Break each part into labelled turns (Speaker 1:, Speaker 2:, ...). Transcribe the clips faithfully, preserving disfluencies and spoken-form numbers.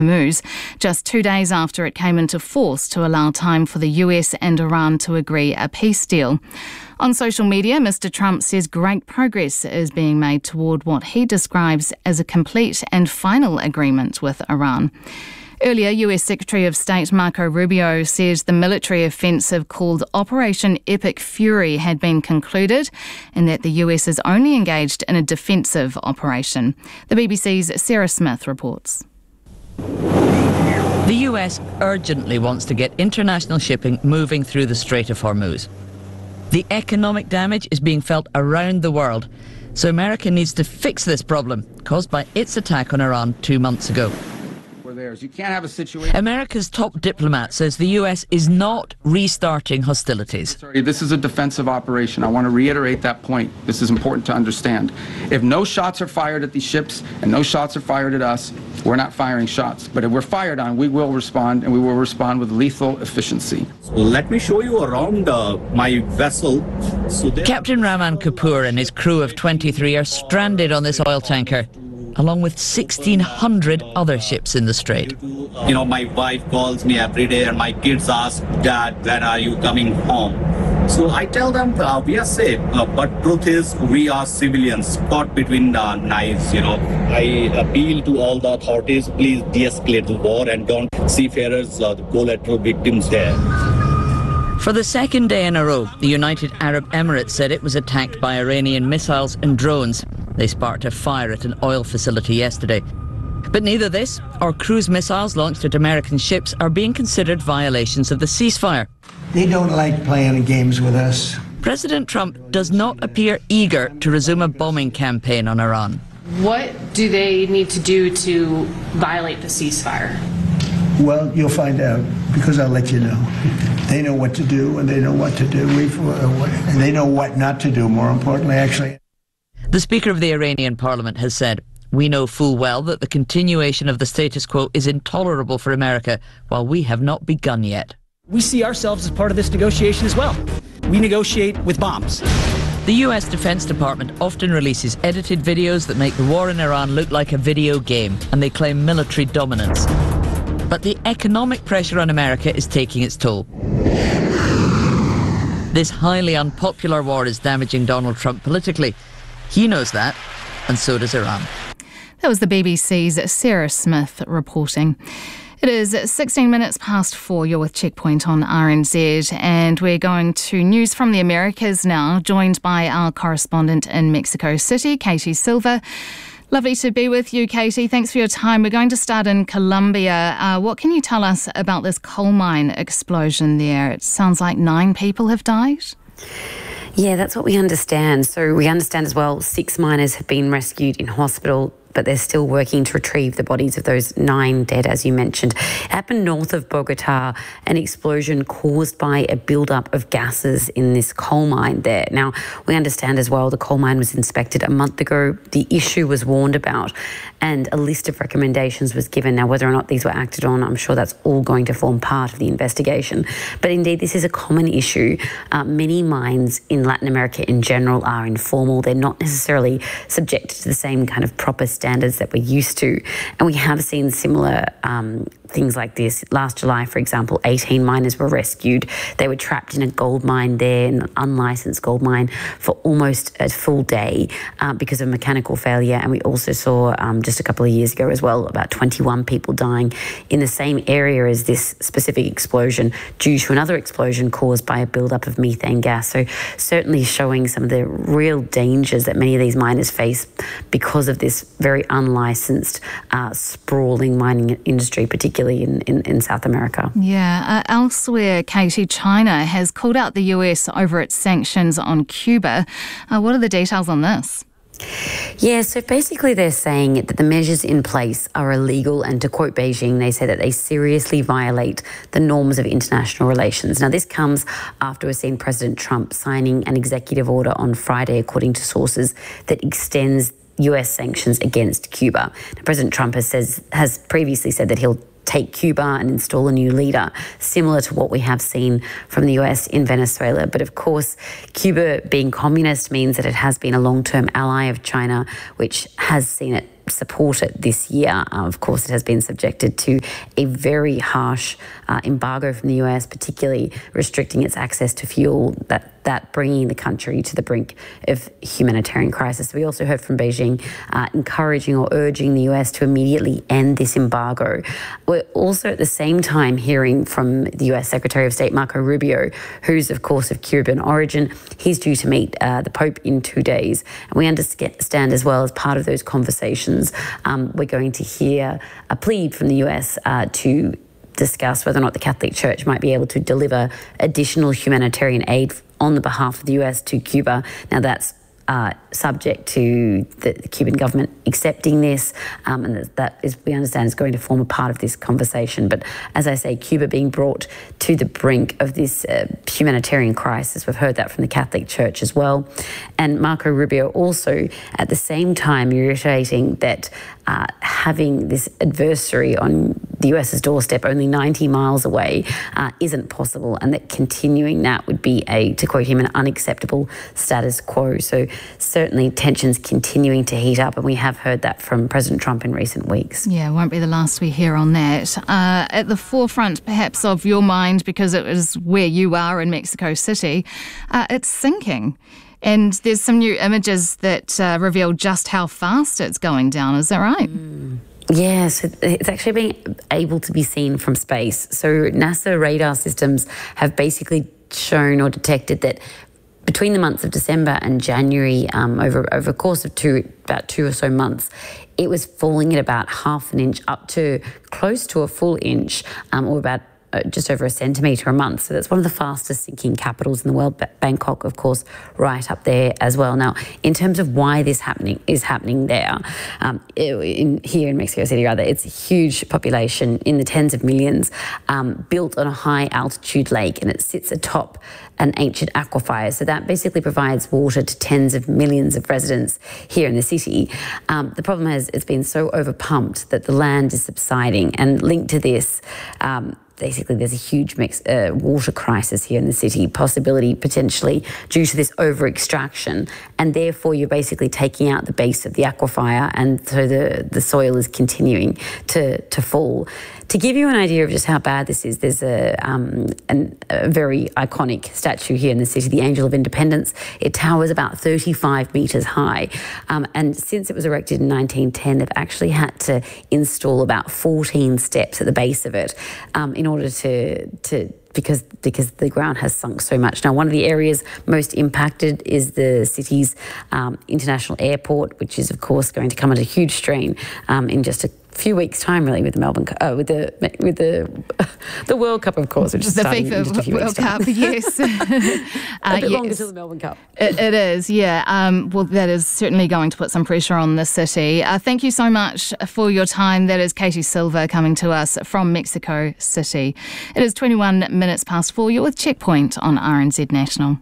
Speaker 1: Hormuz, just two days after it came into force to allow time for the U S and Iran to agree a peace deal. On social media, Mister Trump says great progress is being made toward what he describes as a complete and final agreement with Iran. Earlier, U S Secretary of State Marco Rubio says the military offensive called Operation Epic Fury had been concluded and that the U S is only engaged in a defensive operation. The B B C's Sarah Smith reports.
Speaker 2: The U S urgently wants to get international shipping moving through the Strait of Hormuz. The economic damage is being felt around the world, so America needs to fix this problem caused by its attack on Iran two months ago.
Speaker 3: You can't have a situation.
Speaker 2: America's top diplomat says the U S is not restarting hostilities.
Speaker 3: Sorry, this is a defensive operation. I want to reiterate that point. This is important to understand. If no shots are fired at these ships and no shots are fired at us, we're not firing shots. But if we're fired on, we will respond, and we will respond with lethal efficiency.
Speaker 4: So let me show you around uh, my vessel. So
Speaker 2: Captain Raman Kapoor and his crew of twenty-three are stranded on this oil tanker, along with sixteen hundred other ships in the strait.
Speaker 4: You know, my wife calls me every day and my kids ask, Dad, when are you coming home? So I tell them uh, we are safe, uh, but truth is we are civilians caught between uh, knives, you know. I appeal to all the authorities, please de-escalate the war and don't seafarers, uh, the collateral victims there.
Speaker 2: For the second day in a row, the United Arab Emirates said it was attacked by Iranian missiles and drones. They sparked a fire at an oil facility yesterday. But neither this or cruise missiles launched at American ships are being considered violations of the ceasefire.
Speaker 5: They don't like playing games with us.
Speaker 2: President Trump does not appear eager to resume a bombing campaign on Iran.
Speaker 6: What do they need to do to violate the ceasefire?
Speaker 5: Well, you'll find out, because I'll let you know. They know what to do, and they know what to do. We've, uh, and they know what not to do, more importantly, actually.
Speaker 2: The Speaker of the Iranian Parliament has said, "We know full well that the continuation of the status quo is intolerable for America, while we have not begun yet."
Speaker 7: We see ourselves as part of this negotiation as well. We negotiate with bombs.
Speaker 2: The U S Defense Department often releases edited videos that make the war in Iran look like a video game, and they claim military dominance. But the economic pressure on America is taking its toll. This highly unpopular war is damaging Donald Trump politically. He knows that, and so does Iran.
Speaker 1: That was the B B C's Sarah Smith reporting. It is sixteen minutes past four. You're with Checkpoint on R N Z, and we're going to news from the Americas now, joined by our correspondent in Mexico City, Katie Silva. Lovely to be with you, Katie. Thanks for your time. We're going to start in Colombia. Uh, what can you tell us about this coal mine explosion there? It sounds like nine people have died.
Speaker 8: Yeah, that's what we understand. So we understand as well six miners have been rescued in hospital, but they're still working to retrieve the bodies of those nine dead, as you mentioned. It happened north of Bogota, an explosion caused by a buildup of gases in this coal mine there. Now, we understand as well the coal mine was inspected a month ago. The issue was warned about, and a list of recommendations was given. Now, whether or not these were acted on, I'm sure that's all going to form part of the investigation. But indeed, this is a common issue. Uh, many mines in Latin America in general are informal. They're not necessarily subjected to the same kind of proper standards that we're used to. And we have seen similar um, things like this. Last July, for example, eighteen miners were rescued. They were trapped in a gold mine there, an unlicensed gold mine, for almost a full day uh, because of mechanical failure. And we also saw um, just a couple of years ago as well, about twenty-one people dying in the same area as this specific explosion due to another explosion caused by a buildup of methane gas. So certainly showing some of the real dangers that many of these miners face because of this very unlicensed, uh, sprawling mining industry, particularly in, in, in South America.
Speaker 1: Yeah. Uh, elsewhere, Katie, China has called out the U S over its sanctions on Cuba. Uh, what are the details on this?
Speaker 8: Yeah, so basically they're saying that the measures in place are illegal, and to quote Beijing, they say that they seriously violate the norms of international relations. Now, this comes after we've seen President Trump signing an executive order on Friday, according to sources, that extends U S sanctions against Cuba. Now, President Trump has, says, has previously said that he'll take Cuba and install a new leader, similar to what we have seen from the U S in Venezuela. But of course, Cuba being communist means that it has been a long-term ally of China, which has seen it support it this year. Uh, of course, it has been subjected to a very harsh uh, embargo from the U S, particularly restricting its access to fuel, that that bringing the country to the brink of humanitarian crisis. We also heard from Beijing uh, encouraging or urging the U S to immediately end this embargo. We're also at the same time hearing from the U S Secretary of State Marco Rubio, who's of course of Cuban origin. He's due to meet uh, the Pope in two days. And we understand as well, as part of those conversations, um, we're going to hear a plea from the U S uh, to discuss whether or not the Catholic Church might be able to deliver additional humanitarian aid on the behalf of the U S to Cuba. Now, that's uh, subject to the, the Cuban government accepting this, um, and that is, we understand, is going to form a part of this conversation. But as I say, Cuba being brought to the brink of this uh, humanitarian crisis. We've heard that from the Catholic Church as well. And Marco Rubio also, at the same time, reiterating that uh, having this adversary on the U S's doorstep, only ninety miles away, uh, isn't possible, and that continuing that would be, a, to quote him, an unacceptable status quo. So certainly tensions continuing to heat up, and we have heard that from President Trump in recent weeks.
Speaker 1: Yeah, won't be the last we hear on that. Uh, at the forefront, perhaps, of your mind, because it is where you are in Mexico City, uh, it's sinking. And there's some new images that uh, reveal just how fast it's going down. Is that right?
Speaker 8: Mm. Yes, it's actually being able to be seen from space. So NASA radar systems have basically shown or detected that between the months of December and January, um, over over a course of two about two or so months, it was falling at about half an inch up to close to a full inch, um, or about Uh, just over a centimetre a month. So that's one of the fastest sinking capitals in the world. Bangkok, of course, right up there as well. Now, in terms of why this happening is happening there, um, in, here in Mexico City, rather, it's a huge population in the tens of millions, um, built on a high altitude lake, and it sits atop an ancient aquifer. So that basically provides water to tens of millions of residents here in the city. Um, the problem is it's been so overpumped that the land is subsiding, and linked to this, um, basically, there's a huge mix, uh, water crisis here in the city, possibility potentially due to this over-extraction, and therefore you're basically taking out the base of the aquifer, and so the, the soil is continuing to, to fall. To give you an idea of just how bad this is, there's a, um, an, a very iconic statue here in the city, the Angel of Independence. It towers about thirty-five metres high, um, and since it was erected in nineteen ten, they've actually had to install about fourteen steps at the base of it um, in order to to because because the ground has sunk so much. Now, one of the areas most impacted is the city's um, international airport, which is, of course, going to come under huge strain um, in just a few weeks' time, really, with the Melbourne, uh, with the with the the World Cup, of course, which is
Speaker 1: the
Speaker 8: starting in just a few
Speaker 1: World
Speaker 8: weeks' time.
Speaker 1: Cup, yes.
Speaker 8: a
Speaker 1: uh,
Speaker 8: bit
Speaker 1: yes.
Speaker 8: longer till the Melbourne Cup.
Speaker 1: It, it is, yeah. Um, well, that is certainly going to put some pressure on the city. Uh, thank you so much for your time. That is Katie Silva coming to us from Mexico City. It is twenty-one minutes past four. You're with Checkpoint on R N Z National.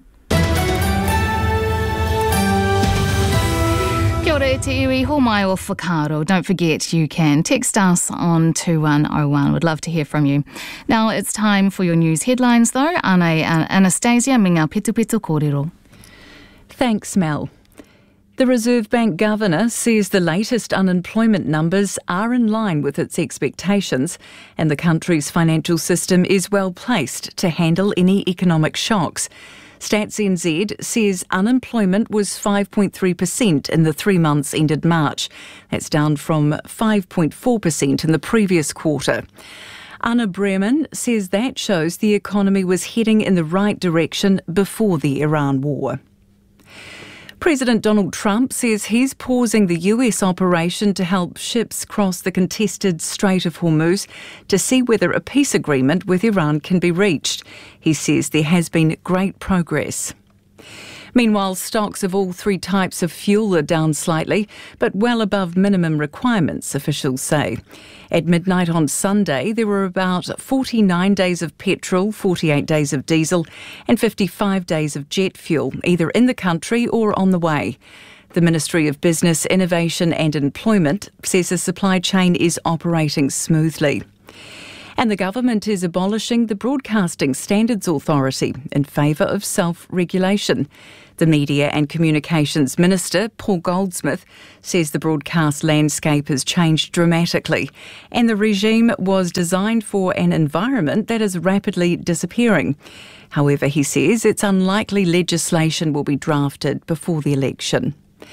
Speaker 1: Kia ora e te iwi, ho mai o whakaaro. Don't forget you can text us on two one oh one. We'd love to hear from you. Now it's time for your news headlines though. Ane Anastasia me ngā pitu pitu kōrero.
Speaker 9: Thanks, Mel. The Reserve Bank Governor says the latest unemployment numbers are in line with its expectations, and the country's financial system is well placed to handle any economic shocks. Stats N Z says unemployment was five point three percent in the three months ended March. That's down from five point four percent in the previous quarter. Anna Bremen says that shows the economy was heading in the right direction before the Iran war. President Donald Trump says he's pausing the U S operation to help ships cross the contested Strait of Hormuz to see whether a peace agreement with Iran can be reached. He says there has been great progress. Meanwhile, stocks of all three types of fuel are down slightly, but well above minimum requirements, officials say. At midnight on Sunday, there were about forty-nine days of petrol, forty-eight days of diesel and fifty-five days of jet fuel, either in the country or on the way. The Ministry of Business, Innovation and Employment says the supply chain is operating smoothly. And the government is abolishing the Broadcasting Standards Authority in favour of self-regulation. The Media and Communications Minister, Paul Goldsmith, says the broadcast landscape has changed dramatically and the regime was designed for an environment that is rapidly disappearing. However, he says it's unlikely legislation will be drafted before the election.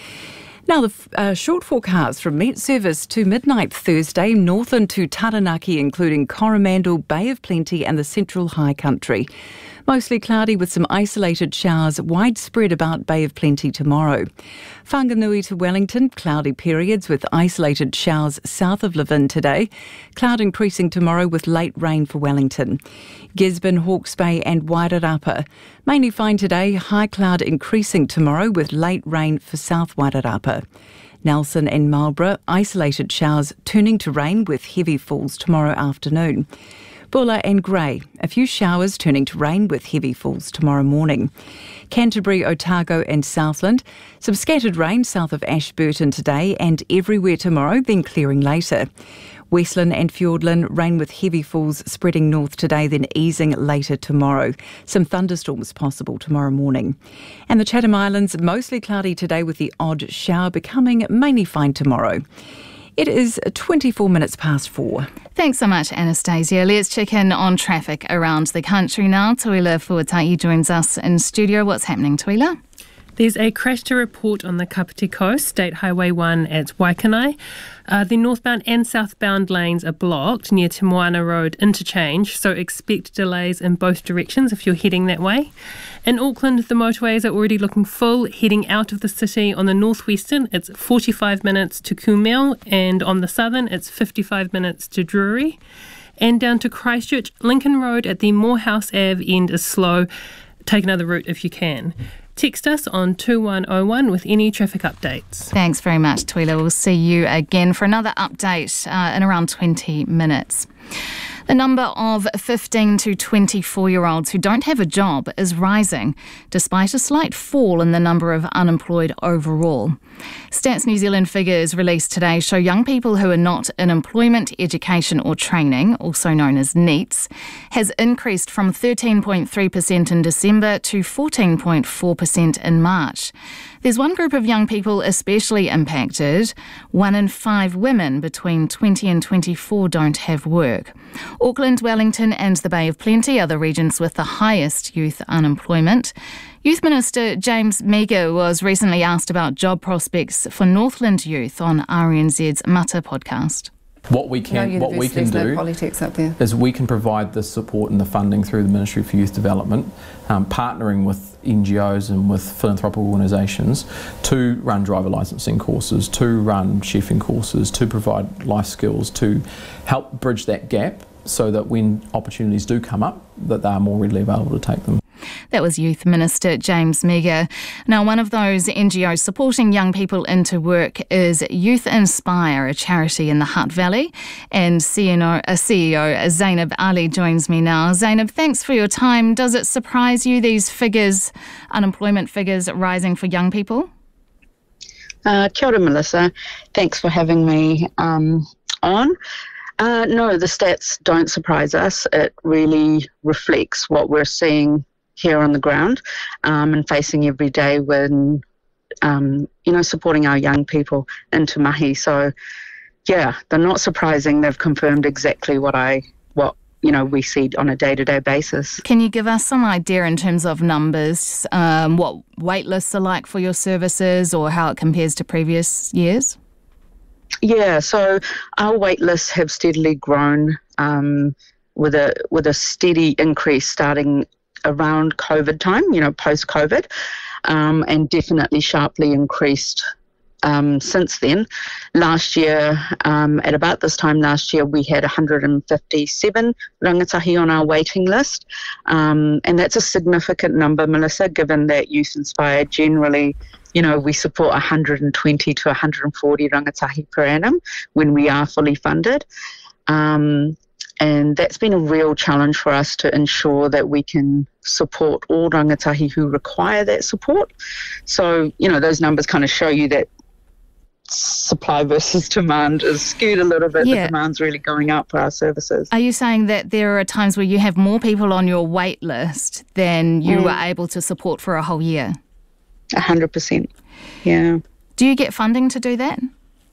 Speaker 9: Now, the uh, short forecast from Met Service to midnight Thursday, northern to Taranaki, including Coromandel, Bay of Plenty and the Central High Country. Mostly cloudy with some isolated showers widespread about Bay of Plenty tomorrow. Whanganui to Wellington, cloudy periods with isolated showers south of Levin today. Cloud increasing tomorrow with late rain for Wellington. Gisborne, Hawke's Bay and Wairarapa. Mainly fine today, high cloud increasing tomorrow with late rain for South Wairarapa. Nelson and Marlborough, isolated showers turning to rain with heavy falls tomorrow afternoon. Bulla and Grey, a few showers turning to rain with heavy falls tomorrow morning. Canterbury, Otago and Southland, some scattered rain south of Ashburton today and everywhere tomorrow, then clearing later. Westland and Fiordland, rain with heavy falls spreading north today, then easing later tomorrow. Some thunderstorms possible tomorrow morning. And the Chatham Islands, mostly cloudy today with the odd shower, becoming mainly fine tomorrow. It is twenty-four minutes past four.
Speaker 1: Thanks so much, Anastasia. Let's check in on traffic around the country now. Tuila Fuatai joins us in studio. What's happening, Tuila?
Speaker 6: There's a crash to report on the Kapiti Coast, State Highway one at Waikanai. Uh, the northbound and southbound lanes are blocked near Te Moana Road interchange, so expect delays in both directions if you're heading that way. In Auckland, the motorways are already looking full. Heading out of the city on the northwestern, it's forty-five minutes to Kumeu, and on the southern, it's fifty-five minutes to Drury. And down to Christchurch, Lincoln Road at the Morehouse Avenue end is slow. Take another route if you can. Text us on two one oh one with any traffic updates.
Speaker 1: Thanks very much, Tuila. We'll see you again for another update uh, in around twenty minutes. The number of fifteen to twenty-four-year-olds who don't have a job is rising, despite a slight fall in the number of unemployed overall. Stats New Zealand figures released today show young people who are not in employment, education or training, also known as NEETs, has increased from thirteen point three percent in December to fourteen point four percent in March. There's one group of young people especially impacted. One in five women between twenty and twenty-four don't have work. Auckland, Wellington and the Bay of Plenty are the regions with the highest youth unemployment. Youth Minister James Meagher was recently asked about job prospects for Northland youth on R N Z's Mata podcast.
Speaker 10: What we can,
Speaker 11: no
Speaker 10: what we can do
Speaker 11: no politics up there.
Speaker 10: is we can provide the support and the funding through the Ministry for Youth Development, um, partnering with N G Os and with philanthropic organisations to run driver licensing courses, to run chefing courses, to provide life skills, to help bridge that gap so that when opportunities do come up, that they are more readily available to take them.
Speaker 1: That was Youth Minister James Meagher. Now, one of those N G Os supporting young people into work is Youth Inspire, a charity in the Hutt Valley. And C E O Zainab Ali joins me now. Zainab, thanks for your time. Does it surprise you, these figures, unemployment figures rising for young people?
Speaker 12: Uh, kia ora, Melissa. Thanks for having me um, on. Uh, no, the stats don't surprise us. It really reflects what we're seeing here on the ground um, and facing every day when, um, you know, supporting our young people into mahi. So, yeah, they're not surprising. They've confirmed exactly what I, what, you know, we see on a day-to-day basis.
Speaker 1: Can you give us some idea in terms of numbers, um, what wait lists are like for your services or how it compares to previous years?
Speaker 12: Yeah, so our wait lists have steadily grown um, with a with a steady increase starting around COVID time, you know, post-COVID, um, and definitely sharply increased um, since then. Last year, um, at about this time last year, we had one hundred fifty-seven rangatahi on our waiting list, um, and that's a significant number, Melissa, given that Youth Inspire generally, you know, we support one hundred twenty to one hundred forty rangatahi per annum when we are fully funded. Um, and that's been a real challenge for us to ensure that we can support all rangatahi who require that support. So, you know, those numbers kind of show you that supply versus demand is skewed a little bit.
Speaker 1: Yeah.
Speaker 12: The demand's really going up for our services.
Speaker 1: Are you saying that there are times where you have more people on your wait list than you
Speaker 12: Mm.
Speaker 1: were able to support for a whole year?
Speaker 12: A hundred percent. Yeah.
Speaker 1: Do you get funding to do that?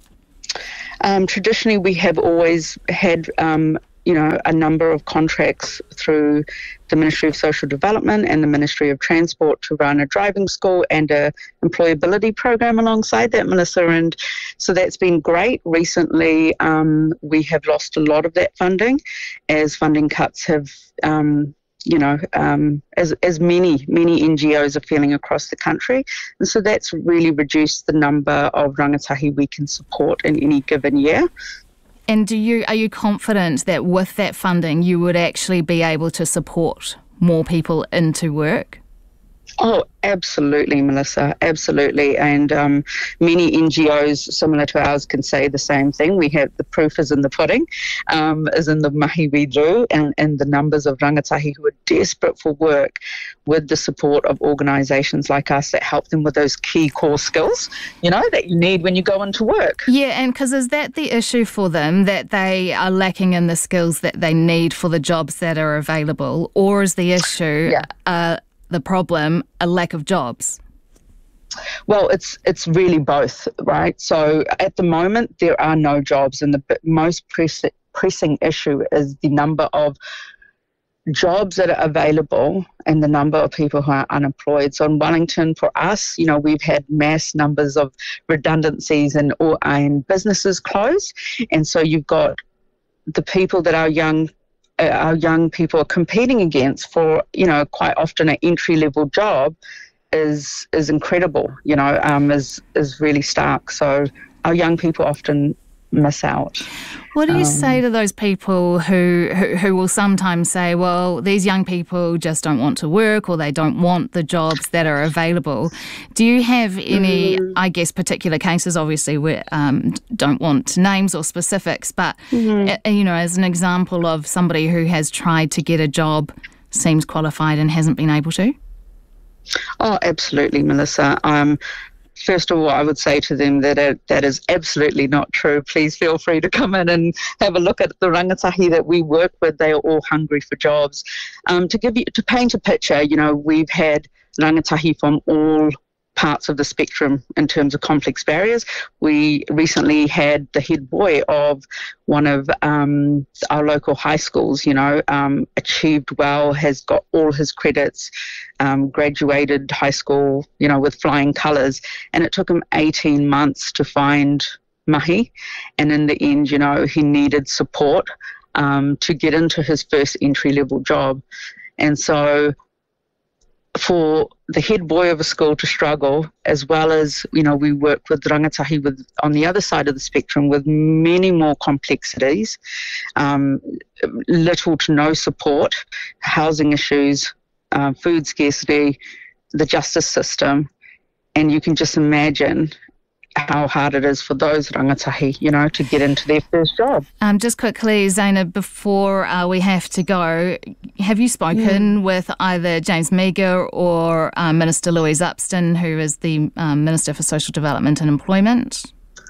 Speaker 12: Um, traditionally, we have always had, um, you know, a number of contracts through the Ministry of Social Development and the Ministry of Transport to run a driving school and a employability program alongside that, Melissa. And so that's been great. Recently, um, we have lost a lot of that funding as funding cuts have, um, you know, um, as, as many, many N G Os are feeling across the country. And so that's really reduced the number of rangatahi we can support in any given year.
Speaker 1: And do you are you confident that with that funding you would actually be able to support more people into work?
Speaker 12: Oh, absolutely, Melissa, absolutely. And um, many N G Os similar to ours can say the same thing. We have the proof is in the pudding, um, is in the mahi we do, and, and the numbers of rangatahi who are desperate for work with the support of organisations like us that help them with those key core skills, you know, that you need when you go into work.
Speaker 1: Yeah, and because is that the issue for them, that they are lacking in the skills that they need for the jobs that are available, or is the issue
Speaker 12: Yeah.
Speaker 1: uh, the problem a lack of jobs?
Speaker 12: Well, it's it's really both, right? So at the moment, there are no jobs, and the b- most press- pressing issue is the number of jobs that are available and the number of people who are unemployed. So in Wellington, for us, you know, we've had mass numbers of redundancies and, or, and businesses close. And so you've got the people that are young our young people are competing against for, you know, quite often an entry-level job is is incredible, you know, um, is, is really stark. So our young people often miss out.
Speaker 1: What do you
Speaker 12: Um,
Speaker 1: say to those people who, who who will sometimes say, well, these young people just don't want to work or they don't want the jobs that are available? Do you have any,
Speaker 12: Mm.
Speaker 1: I guess, particular cases? Obviously, we um, don't want names or specifics, but,
Speaker 12: Mhm.
Speaker 1: uh, you know, as an example of somebody who has tried to get a job, seems qualified and hasn't been able to?
Speaker 12: Oh, absolutely, Melissa. Um, First of all, I would say to them that it, that is absolutely not true. Please feel free to come in and have a look at the rangatahi that we work with. They are all hungry for jobs. Um, to give you, to paint a picture, you know, we've had rangatahi from all parts of the spectrum in terms of complex barriers. We recently had the head boy of one of um, our local high schools, you know, um, achieved well, has got all his credits, um, graduated high school, you know, with flying colours, and it took him eighteen months to find mahi, and in the end, you know, he needed support um, to get into his first entry-level job. And so for the head boy of a school to struggle, as well as, you know, we work with rangatahi with, on the other side of the spectrum with many more complexities, um, little to no support, housing issues, uh, food scarcity, the justice system, and you can just imagine how hard it is for those rangatahi, you know, to get into their first job.
Speaker 1: Um, just quickly, Zainab, before uh, we have to go, have you spoken
Speaker 12: Mm.
Speaker 1: with either James Meagher or uh, Minister Louise Upston, who is the um, Minister for Social Development and Employment?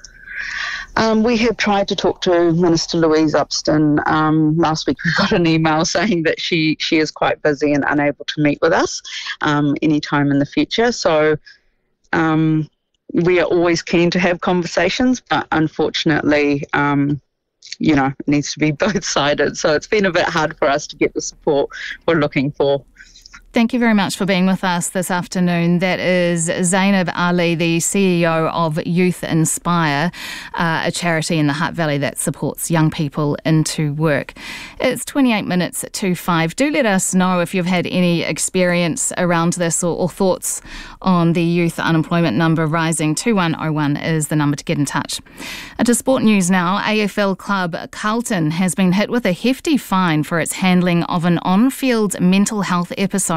Speaker 12: Um, we have tried to talk to Minister Louise Upston. Um, last week we got an email saying that she, she is quite busy and unable to meet with us um, anytime in the future. So um, we are always keen to have conversations, but unfortunately, um, you know, it needs to be both-sided. So it's been a bit hard for us to get the support we're looking for.
Speaker 1: Thank you very much for being with us this afternoon. That is Zainab Ali, the C E O of Youth Inspire, uh, a charity in the Hutt Valley that supports young people into work. It's twenty-eight minutes to five. Do let us know if you've had any experience around this or, or thoughts on the youth unemployment number rising. two one oh one is the number to get in touch. Uh, to sport news now, A F L club Carlton has been hit with a hefty fine for its handling of an on-field mental health episode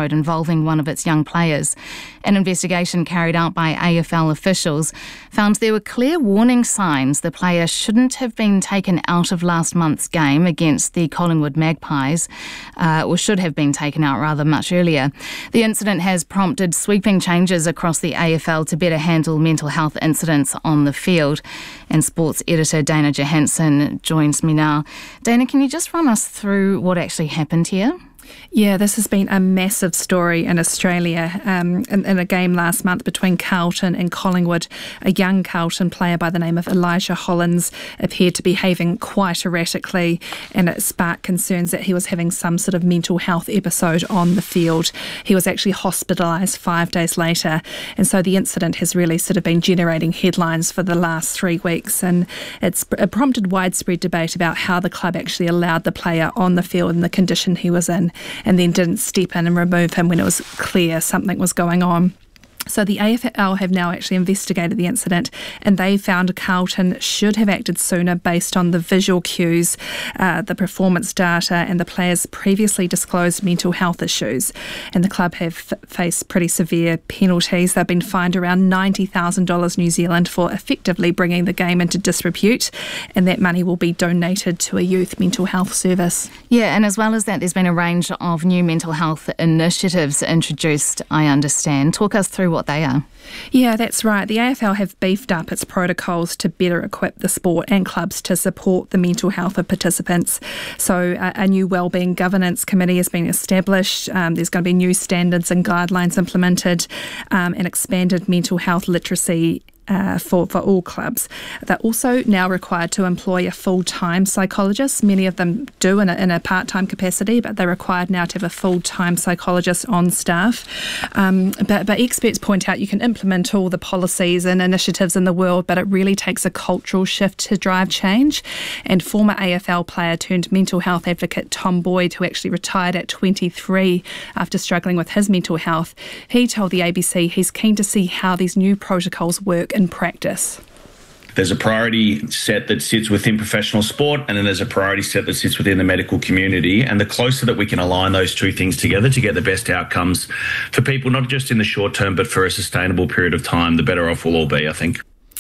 Speaker 1: episode involving one of its young players. An investigation carried out by A F L officials found there were clear warning signs the player shouldn't have been taken out of last month's game against the Collingwood Magpies, uh, or should have been taken out rather much earlier. The incident has prompted sweeping changes across the A F L to better handle mental health incidents on the field. And sports editor Dana Johansson joins me now. Dana, can you just run us through what actually happened here?
Speaker 11: Yeah, this has been a massive story in Australia. Um, in, in a game last month between Carlton and Collingwood, a young Carlton player by the name of Elijah Hollins appeared to be behaving quite erratically, and it sparked concerns that he was having some sort of mental health episode on the field. He was actually hospitalised five days later, and so the incident has really sort of been generating headlines for the last three weeks, and it's it prompted widespread debate about how the club actually allowed the player on the field in the condition he was in, and then didn't step in and remove him when it was clear something was going on. So the A F L have now actually investigated the incident, and they found Carlton should have acted sooner based on the visual cues, uh, the performance data, and the players' previously disclosed mental health issues. And the club have f- faced pretty severe penalties. They've been fined around ninety thousand dollars New Zealand for effectively bringing the game into disrepute, and that money will be donated to a youth mental health service.
Speaker 1: Yeah, and as well as that, there's been a range of new mental health initiatives introduced, I understand. Talk us through what they are.
Speaker 11: Yeah, that's right. The A F L have beefed up its protocols to better equip the sport and clubs to support the mental health of participants. So uh, a new wellbeing governance committee has been established. Um, there's going to be new standards and guidelines implemented, um, and expanded mental health literacy Uh, for, for all clubs. They're also now required to employ a full-time psychologist. Many of them do in a, in a part-time capacity, but they're required now to have a full-time psychologist on staff. Um, but, but experts point out you can implement all the policies and initiatives in the world, but it really takes a cultural shift to drive change. And former A F L player turned mental health advocate Tom Boyd, who actually retired at twenty-three after struggling with his mental health, he told the A B C he's keen to see how these new protocols work in practice.
Speaker 13: There's a priority set that sits within professional sport, and then there's a priority set that sits within the medical community. And the closer that we can align those two things together to get the best outcomes for people, not just in the short term, but for a sustainable period of time, the better off we'll all be, I think.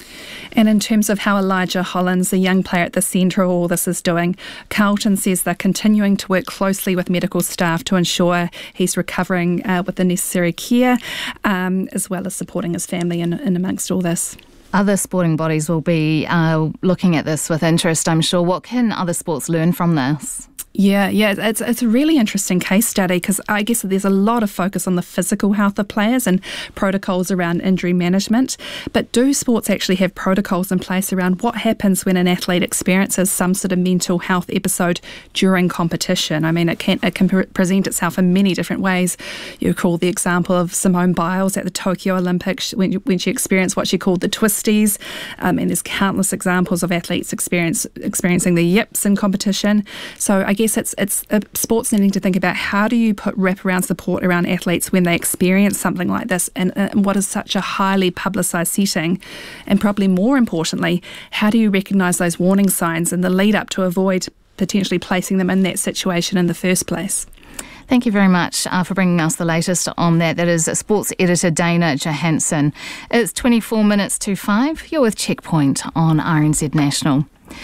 Speaker 11: And in terms of how Elijah Hollins, the young player at the centre of all this, is doing, Carlton says they're continuing to work closely with medical staff to ensure he's recovering uh, with the necessary care, um, as well as supporting his family in, in amongst all this.
Speaker 1: Other sporting bodies will be uh, looking at this with interest, I'm sure. What can other sports learn from this?
Speaker 11: Yeah, yeah, it's it's a really interesting case study, because I guess there's a lot of focus on the physical health of players and protocols around injury management. But do sports actually have protocols in place around what happens when an athlete experiences some sort of mental health episode during competition? I mean, it can it can pre- present itself in many different ways. You recall the example of Simone Biles at the Tokyo Olympics when when she experienced what she called the twisties, um, and there's countless examples of athletes experience experiencing the yips in competition. So I guess it's it's uh, sports needing to think about how do you put wraparound support around athletes when they experience something like this, and, uh, and what is such a highly publicised setting, and probably more importantly, how do you recognise those warning signs in the lead up to avoid potentially placing them in that situation in the first place?
Speaker 1: Thank you very much uh, for bringing us the latest on that. That is sports editor Dana Johansson. It's twenty-four minutes to five. You're with Checkpoint on R N Z National.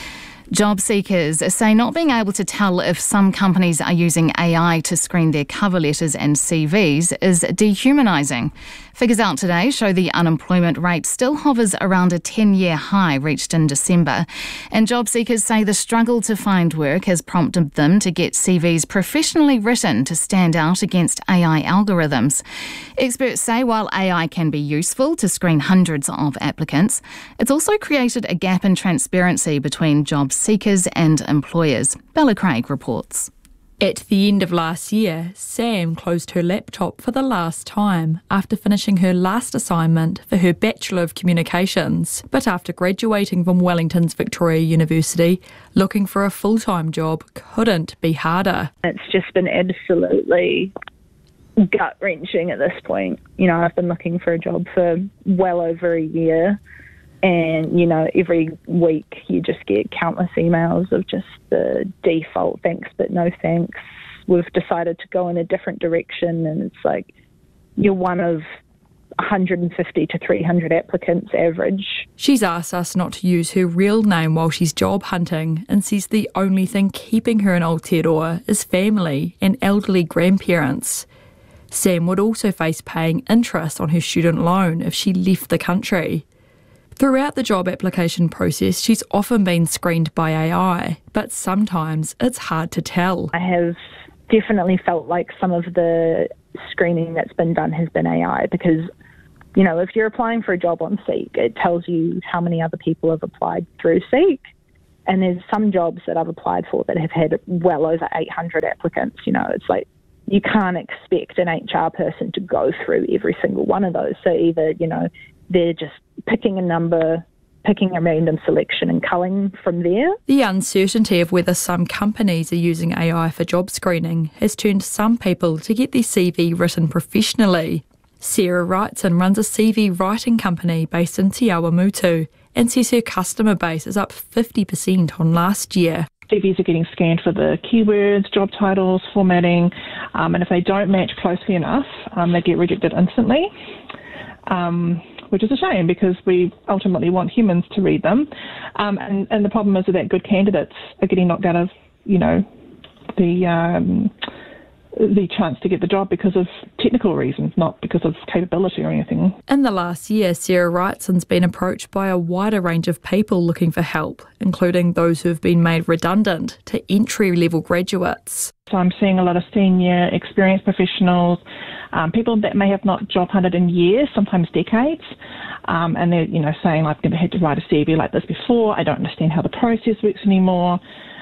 Speaker 1: Job seekers say not being able to tell if some companies are using A I to screen their cover letters and C Vs is dehumanising. Figures out today show the unemployment rate still hovers around a ten-year high reached in December. And job seekers say the struggle to find work has prompted them to get C Vs professionally written to stand out against A I algorithms. Experts say while A I can be useful to screen hundreds of applicants, it's also created a gap in transparency between job seekers and employers. Bella Craig reports.
Speaker 14: At the end of last year, Sam closed her laptop for the last time after finishing her last assignment for her Bachelor of Communications. But after graduating from Wellington's Victoria University, looking for a full-time job couldn't be harder.
Speaker 15: It's just been absolutely gut-wrenching at this point. You know, I've been looking for a job for well over a year. And, you know, every week you just get countless emails of just the default thanks but no thanks. we've decided to go in a different direction, and it's like you're one of one hundred fifty to three hundred applicants average.
Speaker 14: She's asked us not to use her real name while she's job hunting, and says the only thing keeping her in Aotearoa is family and elderly grandparents. Sam would also face paying interest on her student loan if she left the country. Throughout the job application process, she's often been screened by A I, but sometimes it's hard to tell.
Speaker 15: I have definitely felt like some of the screening that's been done has been A I because, you know, if you're applying for a job on Seek, it tells you how many other people have applied through Seek. And there's some jobs that I've applied for that have had well over eight hundred applicants. You know, it's like you can't expect an H R person to go through every single one of those. So either, you know, they're just picking a number, picking a random selection and culling from there.
Speaker 14: The uncertainty of whether some companies are using A I for job screening has turned some people to get their C V written professionally. Sarah Wrightson runs a C V writing company based in Te Awamutu and says her customer base is up fifty percent on last year.
Speaker 16: C Vs are getting scanned for the keywords, job titles, formatting, um, and if they don't match closely enough, um, they get rejected instantly, um, which is a shame because we ultimately want humans to read them. Um, and, and the problem is that good candidates are getting knocked out of, you know, the um, the chance to get the job because of technical reasons, not because of capability or anything.
Speaker 14: In the last year, Sarah Wrightson's been approached by a wider range of people looking for help, including those who have been made redundant to entry-level graduates.
Speaker 16: So I'm seeing a lot of senior, experienced professionals, um, people that may have not job hunted in years, sometimes decades, um, and they're, you know, saying, I've never had to write a C V like this before, I don't understand how the process works anymore.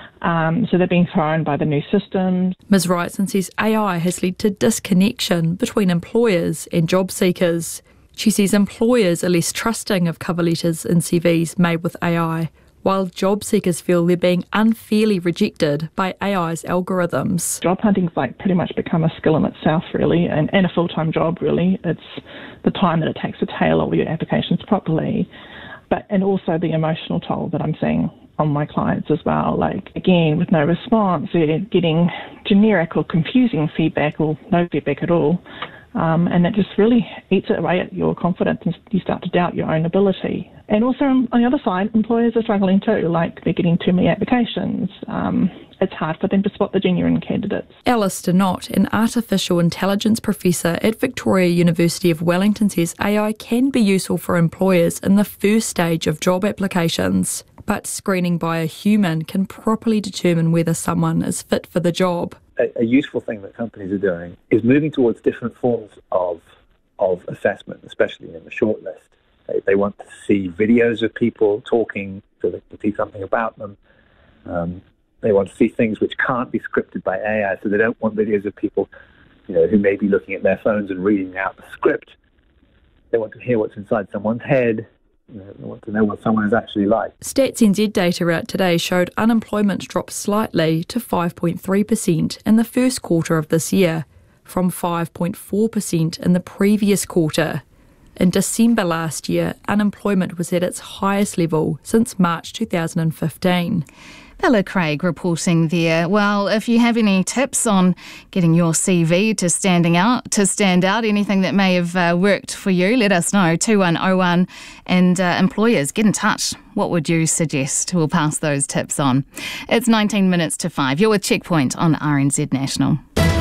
Speaker 16: Um, so they're being thrown by the new systems.
Speaker 14: Miz Wrightson says A I has led to disconnection between employers and job seekers. She says employers are less trusting of cover letters and C Vs made with A I, while job seekers feel they're being unfairly rejected by A I's algorithms.
Speaker 16: Job hunting's like pretty much become a skill in itself, really, and, and a full-time job, really. It's the time that it takes to tailor all your applications properly, but and also the emotional toll that I'm seeing on my clients as well. Like, again, with no response, they're getting generic or confusing feedback or no feedback at all. Um, and that just really eats away at your confidence and you start to doubt your own ability. And also on the other side, employers are struggling too, like they're getting too many applications. Um, it's hard for them to spot the genuine candidates.
Speaker 14: Alistair Knott, an artificial intelligence professor at Victoria University of Wellington, says A I can be useful for employers in the first stage of job applications, but screening by a human can properly determine whether someone is fit for the job.
Speaker 17: A, a useful thing that companies are doing is moving towards different forms of of assessment, especially in the shortlist. They, they want to see videos of people talking so they can see something about them. Um, they want to see things which can't be scripted by A I, so they don't want videos of people, you know, who may be looking at their phones and reading out the script. They want to hear what's inside someone's head. You know, they want to know what someone is actually like.
Speaker 14: Stats N Z data out today showed unemployment dropped slightly to five point three percent in the first quarter of this year, from five point four percent in the previous quarter. In December last year, unemployment was at its highest level since March two thousand fifteen.
Speaker 1: Bella Craig reporting there. Well, if you have any tips on getting your C V to standing out, to stand out, anything that may have uh, worked for you, let us know. two one oh one and uh, employers, get in touch. What would you suggest? We'll pass those tips on. It's nineteen minutes to five. You're with Checkpoint on R N Z National.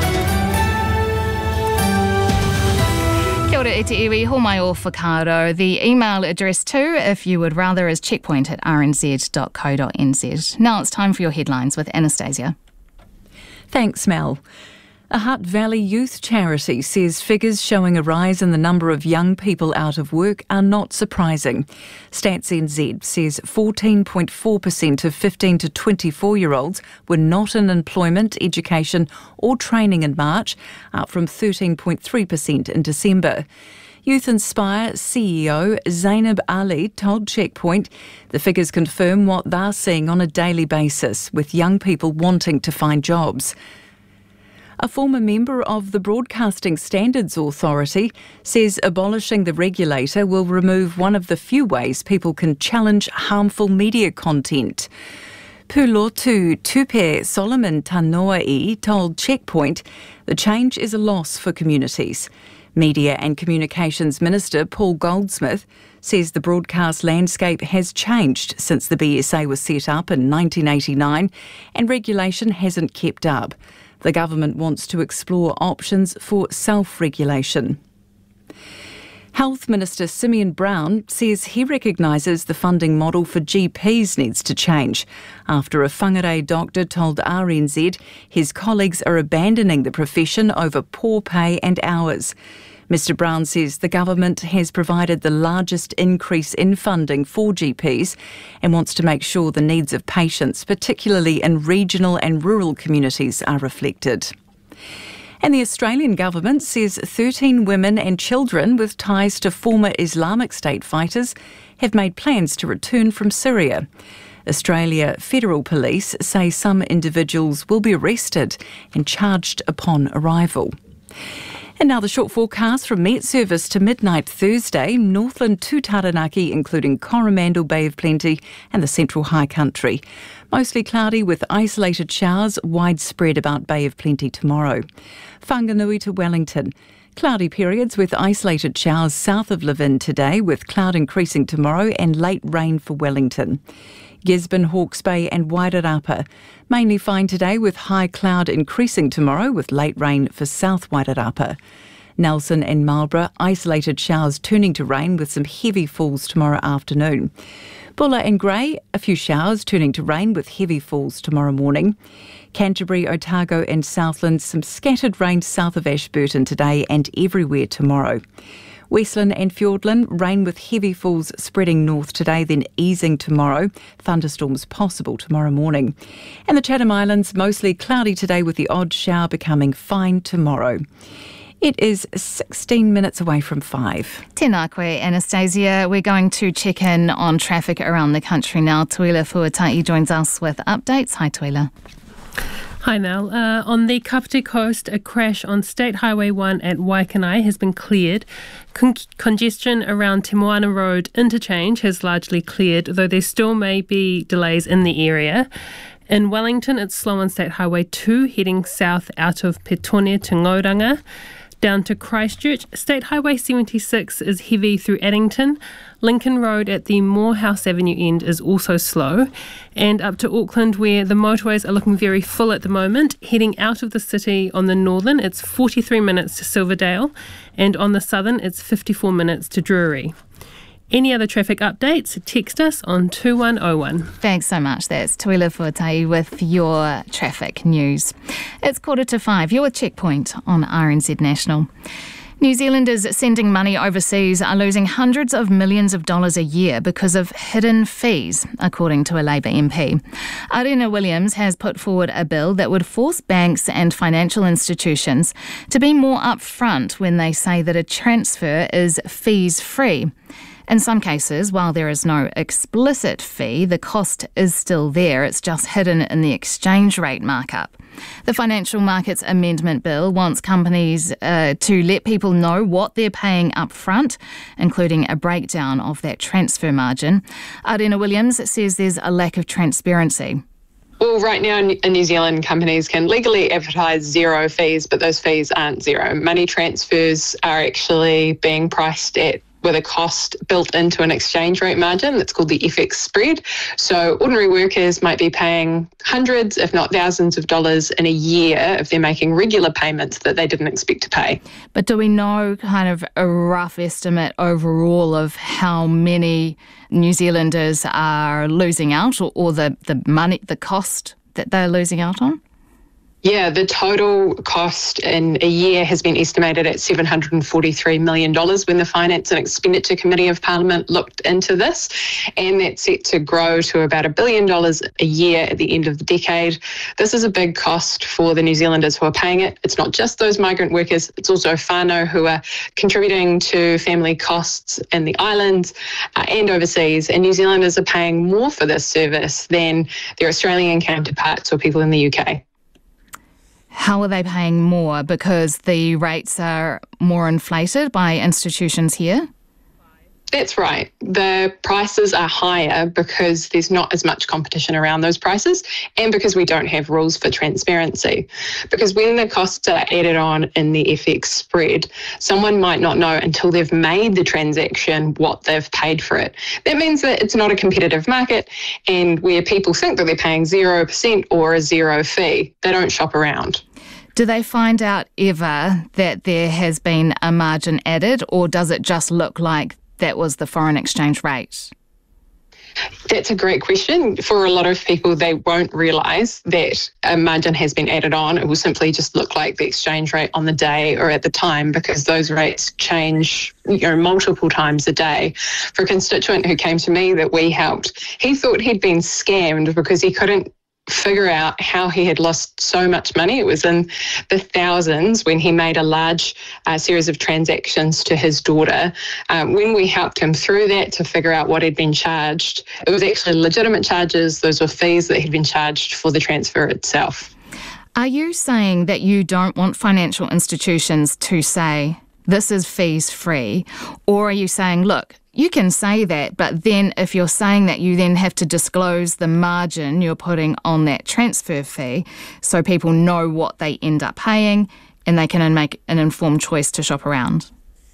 Speaker 1: Kia ora e te iwi, ho mai o whakaaro. The email address too, if you would rather, is checkpoint at r n z dot co dot n z. Now it's time for your headlines with Anastasia.
Speaker 9: Thanks, Mel. A Hutt Valley youth charity says figures showing a rise in the number of young people out of work are not surprising. Stats N Z says fourteen point four percent of fifteen to twenty-four-year-olds were not in employment, education or training in March, up from thirteen point three percent in December. Youth Inspire C E O Zainab Ali told Checkpoint the figures confirm what they're seeing on a daily basis, with young people wanting to find jobs. A former member of the Broadcasting Standards Authority says abolishing the regulator will remove one of the few ways people can challenge harmful media content. Pulotu Tupe Solomon Tanoa'i told Checkpoint the change is a loss for communities. Media and Communications Minister Paul Goldsmith says the broadcast landscape has changed since the B S A was set up in nineteen eighty-nine and regulation hasn't kept up. The government wants to explore options for self-regulation. Health Minister Simeon Brown says he recognises the funding model for G Ps needs to change after a Whangarei doctor told R N Z his colleagues are abandoning the profession over poor pay and hours. Mister Brown says the government has provided the largest increase in funding for G Ps and wants to make sure the needs of patients, particularly in regional and rural communities, are reflected. And the Australian government says thirteen women and children with ties to former Islamic State fighters have made plans to return from Syria. Australia Federal Police say some individuals will be arrested and charged upon arrival. And now the short forecast from Met Service to midnight Thursday, Northland to Taranaki, including Coromandel, Bay of Plenty and the Central High Country. Mostly cloudy with isolated showers widespread about Bay of Plenty tomorrow. Whanganui to Wellington. Cloudy periods with isolated showers south of Levin today, with cloud increasing tomorrow and late rain for Wellington. Gisborne, Hawke's Bay and Wairarapa. Mainly fine today with high cloud increasing tomorrow with late rain for South Wairarapa. Nelson and Marlborough, isolated showers turning to rain with some heavy falls tomorrow afternoon. Buller and Grey, a few showers turning to rain with heavy falls tomorrow morning. Canterbury, Otago and Southland, some scattered rain south of Ashburton today and everywhere tomorrow. Westland and Fiordland, rain with heavy falls spreading north today, then easing tomorrow. Thunderstorms possible tomorrow morning. And the Chatham Islands, mostly cloudy today with the odd shower becoming fine tomorrow. It is sixteen minutes away from five.
Speaker 1: Tēnā koe, Anastasia. We're going to check in on traffic around the country now. Tuila Fuatai joins us with updates. Hi, Tuila.
Speaker 6: Hi, Mel. Uh, on the Kapiti coast, a crash on State Highway one at Waikanai has been cleared. Con- congestion around Te Moana Road interchange has largely cleared, though there still may be delays in the area. In Wellington, it's slow on State Highway two, heading south out of Petonia to Ngoranga. Down to Christchurch, State Highway seventy-six is heavy through Addington. Lincoln Road at the Morehouse Avenue end is also slow. And up to Auckland, where the motorways are looking very full at the moment. Heading out of the city on the northern, it's forty-three minutes to Silverdale. And on the southern, it's fifty-four minutes to Drury. Any other traffic updates, text us on two one oh one.
Speaker 1: Thanks so much. That's Tuila Fuatai with your traffic news. It's quarter to five. You're with Checkpoint on R N Z National. New Zealanders sending money overseas are losing hundreds of millions of dollars a year because of hidden fees, according to a Labour M P. Arena Williams has put forward a bill that would force banks and financial institutions to be more upfront when they say that a transfer is fees-free. In some cases, while there is no explicit fee, the cost is still there. It's just hidden in the exchange rate markup. The Financial Markets Amendment Bill wants companies uh, to let people know what they're paying up front, including a breakdown of that transfer margin. Arena Williams says there's a lack of transparency.
Speaker 18: Well, right now in New Zealand, companies can legally advertise zero fees, but those fees aren't zero. Money transfers are actually being priced at with a cost built into an exchange rate margin that's called the F X spread. So ordinary workers might be paying hundreds, if not thousands of dollars in a year if they're making regular payments that they didn't expect to pay.
Speaker 1: But do we know kind of a rough estimate overall of how many New Zealanders are losing out, or, or the, the money, the cost that they're losing out on?
Speaker 18: Yeah, the total cost in a year has been estimated at seven hundred forty-three million dollars when the Finance and Expenditure Committee of Parliament looked into this, and that's set to grow to about a billion dollars a year at the end of the decade. This is a big cost for the New Zealanders who are paying it. It's not just those migrant workers, it's also whānau who are contributing to family costs in the islands uh, and overseas, and New Zealanders are paying more for this service than their Australian counterparts or people in the U K.
Speaker 1: How are they paying more? Because the rates are more inflated by institutions here?
Speaker 18: That's right. The prices are higher because there's not as much competition around those prices and because we don't have rules for transparency. Because when the costs are added on in the F X spread, someone might not know until they've made the transaction what they've paid for it. That means that it's not a competitive market, and where people think that they're paying zero percent or a zero fee, they don't shop around.
Speaker 1: Do they find out ever that there has been a margin added, or does it just look like that was the foreign exchange rate?
Speaker 18: That's a great question. For a lot of people, they won't realise that a margin has been added on. It will simply just look like the exchange rate on the day or at the time, because those rates change, you know, multiple times a day. For a constituent who came to me that we helped, he thought he'd been scammed because he couldn't figure out how he had lost so much money. It was in the thousands when he made a large uh, series of transactions to his daughter. Um, when we helped him through that to figure out what had been charged, it was actually legitimate charges. Those were fees that had been charged for the transfer itself.
Speaker 1: Are you saying that you don't want financial institutions to say, this is fees free? Or are you saying, look, you can say that, but then if you're saying that, you then have to disclose the margin you're putting on that transfer fee so people know what they end up paying and they can make an informed choice to shop around?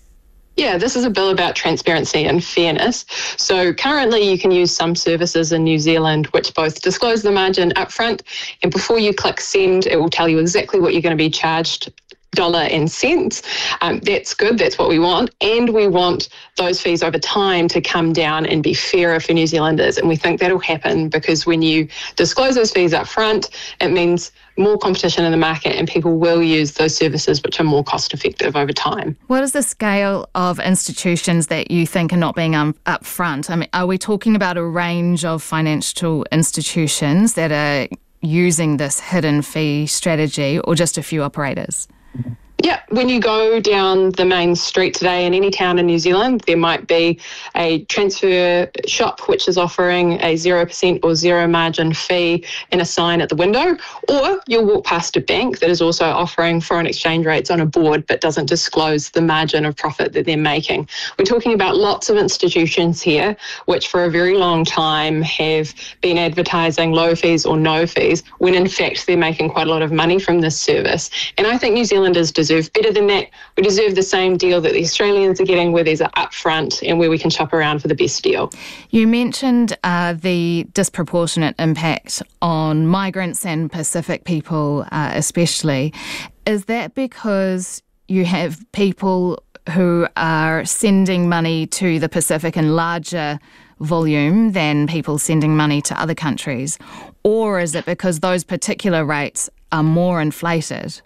Speaker 18: Yeah, this is a bill about transparency and fairness. So currently you can use some services in New Zealand which both disclose the margin upfront, and before you click send, it will tell you exactly what you're going to be charged dollar and cents. Um, that's good. That's what we want. And we want those fees over time to come down and be fairer for New Zealanders. And we think that'll happen because when you disclose those fees up front, it means more competition in the market and people will use those services which are more cost effective over time.
Speaker 1: What is the scale of institutions that you think are not being um, up front? I mean, are we talking about a range of financial institutions that are using this hidden fee strategy, or just a few operators?
Speaker 18: Yeah, when you go down the main street today in any town in New Zealand, there might be a transfer shop which is offering a zero percent or zero margin fee and a sign at the window, or you'll walk past a bank that is also offering foreign exchange rates on a board but doesn't disclose the margin of profit that they're making. We're talking about lots of institutions here which for a very long time have been advertising low fees or no fees when in fact they're making quite a lot of money from this service. And I think New Zealanders deserve better than that. We deserve the same deal that the Australians are getting, where there's an upfront and where we can shop around for the best deal.
Speaker 1: You mentioned uh, the disproportionate impact on migrants and Pacific people uh, especially. Is that because you have people who are sending money to the Pacific in larger volume than people sending money to other countries? Or is it because those particular rates are more inflated?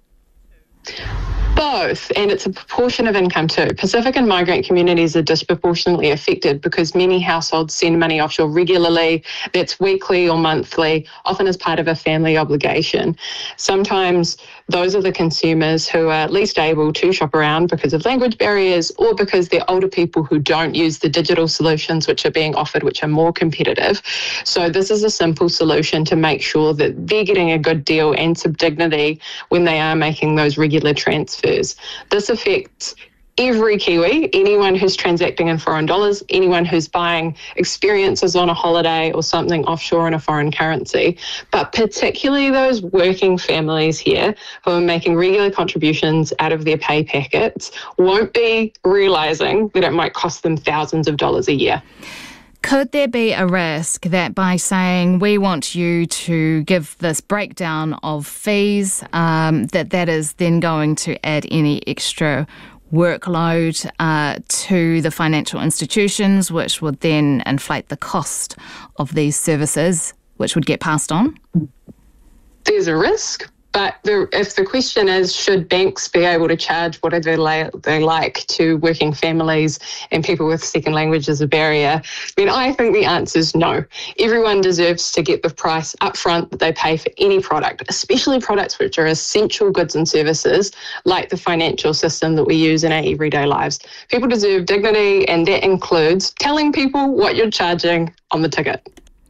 Speaker 18: Both, and it's a proportion of income too. Pacific and migrant communities are disproportionately affected because many households send money offshore regularly. That's weekly or monthly, often as part of a family obligation. Sometimes those are the consumers who are least able to shop around because of language barriers or because they're older people who don't use the digital solutions which are being offered, which are more competitive. So this is a simple solution to make sure that they're getting a good deal and some dignity when they are making those regular transfers. This affects every Kiwi, anyone who's transacting in foreign dollars, anyone who's buying experiences on a holiday or something offshore in a foreign currency, but particularly those working families here who are making regular contributions out of their pay packets won't be realising that it might cost them thousands of dollars a year.
Speaker 1: Could there be a risk that by saying we want you to give this breakdown of fees, um, that that is then going to add any extra workload uh, to the financial institutions, which would then inflate the cost of these services, which would get passed on?
Speaker 18: There's a risk. But the, if the question is, should banks be able to charge whatever they like to working families and people with second language as a barrier, then I think the answer is no. Everyone deserves to get the price up front that they pay for any product, especially products which are essential goods and services like the financial system that we use in our everyday lives. People deserve dignity, and that includes telling people what you're charging on the ticket.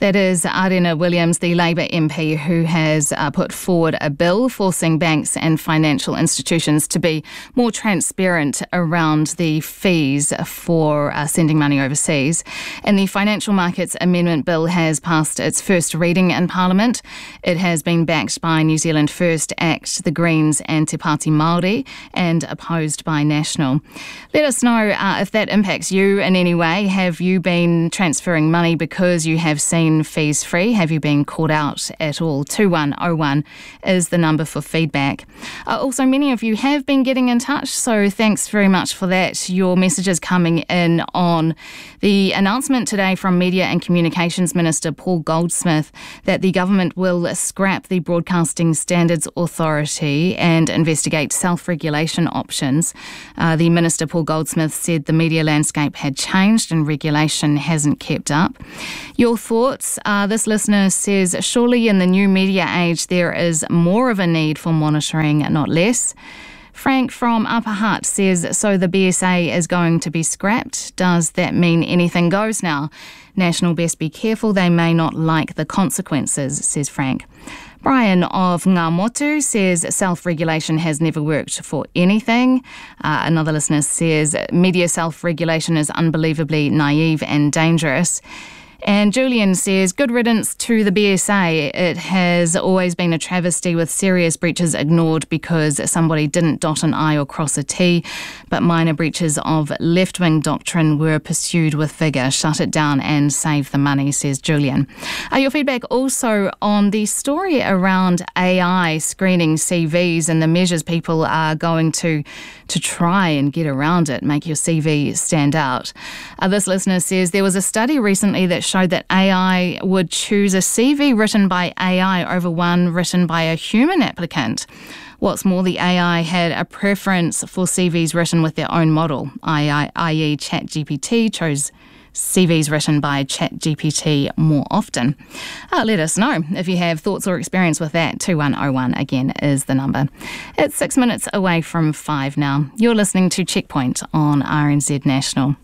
Speaker 1: That is Arena Williams, the Labour M P, who has uh, put forward a bill forcing banks and financial institutions to be more transparent around the fees for uh, sending money overseas. And the Financial Markets Amendment Bill has passed its first reading in Parliament. It has been backed by New Zealand First, ACT, the Greens and Te Pāti Māori, and opposed by National. Let us know uh, if that impacts you in any way. Have you been transferring money because you have seen fees free? Have you been caught out at all? two one oh one is the number for feedback. Uh, also, many of you have been getting in touch, so thanks very much for that. Your messages coming in on the announcement today from Media and Communications Minister Paul Goldsmith that the government will scrap the Broadcasting Standards Authority and investigate self-regulation options. Uh, the Minister, Paul Goldsmith, said the media landscape had changed and regulation hasn't kept up. Your thoughts? Uh, this listener says, surely in the new media age there is more of a need for monitoring, not less. Frank from Upper Hutt says, so the B S A is going to be scrapped. Does that mean anything goes now? National best be careful, they may not like the consequences, says Frank. Brian of Ngā Motu says self-regulation has never worked for anything. Uh, another listener says media self-regulation is unbelievably naive and dangerous. And Julian says, good riddance to the B S A. It has always been a travesty with serious breaches ignored because somebody didn't dot an I or cross a T, but minor breaches of left-wing doctrine were pursued with vigour. Shut it down and save the money, says Julian. Uh, your feedback also on the story around A I screening C Vs and the measures people are going to to try and get around it, make your C V stand out. Uh, this listener says there was a study recently that showed that A I would choose a C V written by A I over one written by a human applicant. What's more, the A I had a preference for C Vs written with their own model, that is ChatGPT chose C Vs written by ChatGPT more often. Uh, let us know if you have thoughts or experience with that. two one oh one again is the number. It's six minutes away from five now. You're listening to Checkpoint on R N Z National.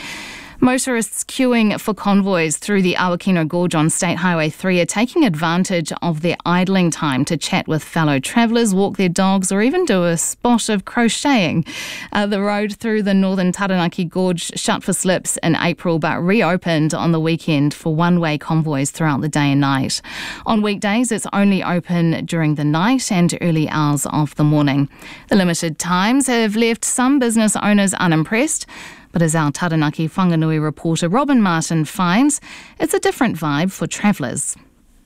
Speaker 1: Motorists queuing for convoys through the Awakino Gorge on State Highway three are taking advantage of their idling time to chat with fellow travellers, walk their dogs or even do a spot of crocheting. Uh, the road through the northern Taranaki Gorge shut for slips in April but reopened on the weekend for one-way convoys throughout the day and night. On weekdays it's only open during the night and early hours of the morning. The limited times have left some business owners unimpressed. But as our Taranaki Whanganui reporter Robin Martin finds, it's a different vibe for travellers.